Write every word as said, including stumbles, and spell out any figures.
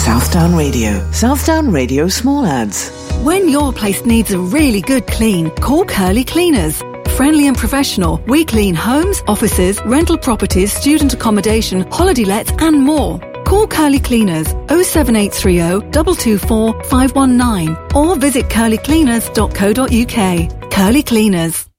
Southdown Radio. Southdown Radio Small Ads. When your place needs a really good clean, call Curly Cleaners. Friendly and professional, we clean homes, offices, rental properties, student accommodation, holiday lets and more. Call Curly Cleaners oh seven eight three oh, two two four, five one nine or visit curly cleaners dot co dot uk. Curly Cleaners.